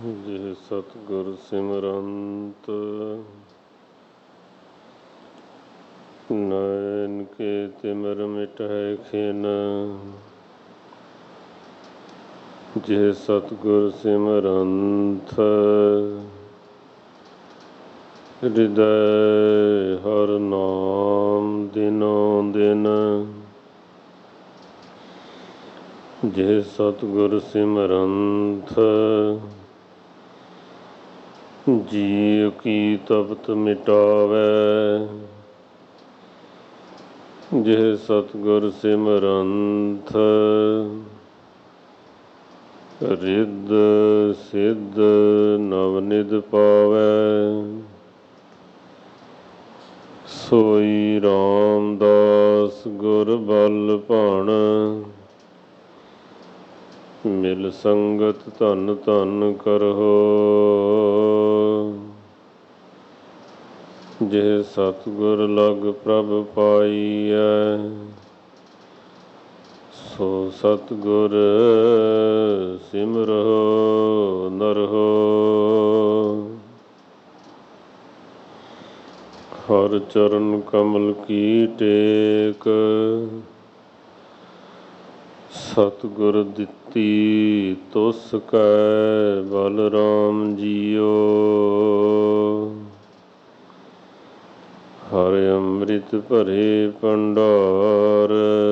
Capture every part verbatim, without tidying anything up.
ਜਿਹ ਸਤਿਗੁਰ ਸਿਮਰੰਤ ਨੈਣ ਕੇ ਤਿਮਿਰ ਮਿਟੈ ਖਿਨ। ਜਿਹ ਸਤਿਗੁਰ ਸਿਮਰੰਤ ਹਿਰਦੈ ਹਰਿ ਨਾਮ ਦਿਨੋ ਦਿਨ। ਜਿਹ ਸਤਿਗੁਰ ਸਿਮਰੰਤ ਜੀਅ ਕੀ ਤਪਤ ਮਿਟਾਵੈ। ਜਿਹ ਸਤਿਗੁਰ ਸਿਮਰੰਤ ਰਿੱਧ ਸਿੱਧ ਨਵਨਿਧ ਪਾਵੈ। ਸੋਈ ਰਾਮਦਾਸ ਗੁਰ ਬਲ ਭਾਣ ਮਿਲ ਸੰਗਤ ਧਨ ਧਨ ਕਰਹੁ। ਜਿਹ ਸਤਿਗੁਰ ਲਗ ਪ੍ਰਭ ਪਾਈਐ ਸੋ ਸਤਿਗੁਰ ਸਿਮਰਹੁ ਨਰਹੁ। ਹਰਿ ਚਰਨ ਕਮਲ ਕੀ ਟੇਕ ਸਤਿਗੁਰ ਦਿੱਤੀ ਤੁਸ ਕੈ ਬਲ ਰਾਮ ਜੀਓ। ਹਰਿ ਅੰਮ੍ਰਿਤ ਭਰੇ ਭੰਡਾਰ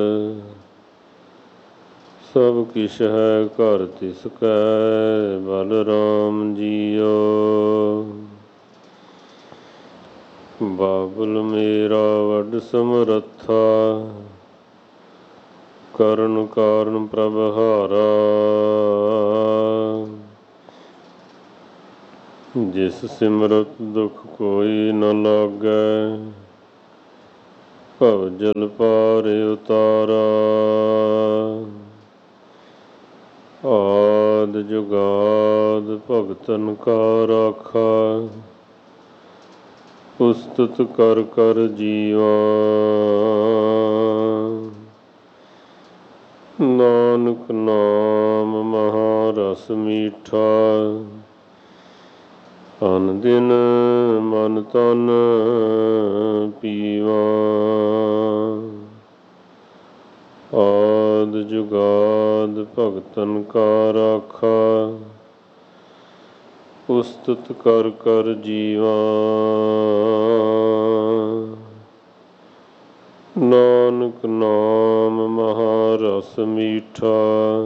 ਸਭ ਕਿਛ ਹੈ ਘਰ ਤਿਸ ਕੈ ਬਲ ਰਾਮ ਜੀਓ। ਬਾਬੁਲ ਮੇਰਾ ਵੱਡ ਸਮਰੱਥਾ ਕਰਨ ਕਾਰਨ ਪ੍ਰਭ ਹਾਰਾ। ਜਿਸ ਸਿਮਰਤ ਦੁਖ ਕੋਈ ਨ ਲਾਗੈ ਭਵ ਜਲ ਪਾਰ ਉਤਾਰਾ। ਆਦਿ ਜੁਗਾਦਿ ਭਗਤਨ ਕਾ ਰਾਖਾ ਉਸਤਤ ਕਰ ਕਰ ਜੀਵਾ। ਨਾਨਕ ਨਾਮ ਮਹਾ ਰਸ ਮੀਠਾ ਅਨ ਦਿਨ ਮਨ ਤਨ ਪੀਵਾ। ਆਦਿ ਜੁਗਾਦਿ ਭਗਤਨ ਕਾ ਰਾਖਾ ਉਸਤਤ ਕਰ ਕਰ ਜੀਵਾ। ਨਾਨਕ ਨਾਮ ਮਹਾ ਰਸ ਮੀਠਾ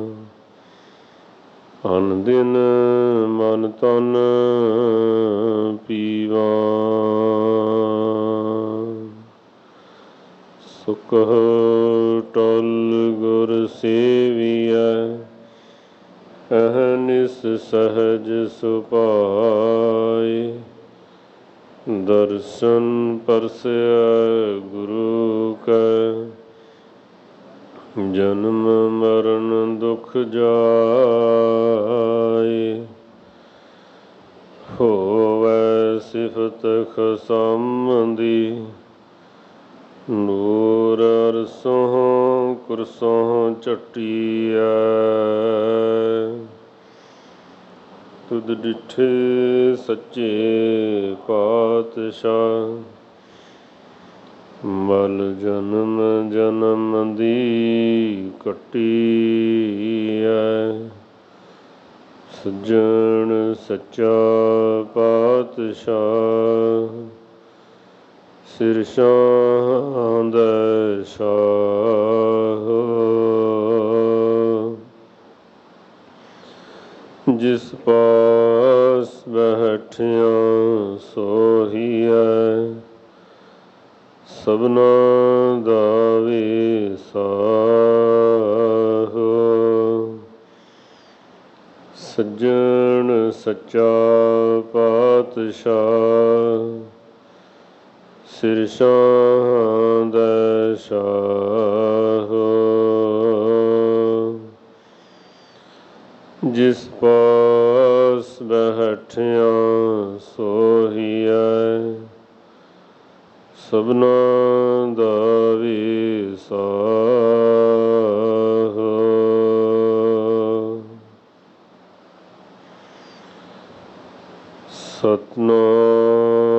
ਅਨ ਦਿਨ ਮਨ ਤਨ ਪੀਵਾ। ਸੁਖ ਟਲ ਗੁਰ ਸੇਵੀਐ ਅਹਨਿਸ ਸਹਜ ਸੁਭਾਇ। ਦਰਸ਼ਨ ਪਰਸੈ ਗੁਰੂ ਕੈ ਜਨਮ ਮਰਨ ਦੁਖ ਜਾਇ। ਹੋਵੈ ਸਿਫਤ ਖਸਮ ਦੀ ਨੂਰ ਅਰਸੋਂ ਕੁਰਸੋਂ ਝਟੀਐ। ਤੁਧ ਡਿਠੇ ਸੱਚੇ ਪਾਤਸ਼ਾਹ ਮਲ ਜਨਮ ਜਨਮ ਦੀ ਕੱਟੀਐ। ਸੱਜਣ ਸੱਚਾ ਪਾਤਸ਼ਾਹ ਸਿਰ ਸ਼ਾਹਾਂ ਦੈ ਸ਼ਾਹ। ਜਿਸ ਪਾਸ ਬੈਠਿਆ ਸੋਹੀਐ ਸਭਨਾ ਦਾ ਵਿਸਾਹ। ਸੱਜਣ ਸੱਚਾ ਪਾਤਸ਼ਾਹ ਸਿਰ ਸ਼ਾਹਾਂ ਦੈ ਸ਼ਾਹ। ਜਿਸ ਪਾਸ ਬੈਠਿਆ ਸੋਹੀਐ ਸਭਨਾ ਦਾ ਵਿਸਾਹ। ਸਤਨਾਮ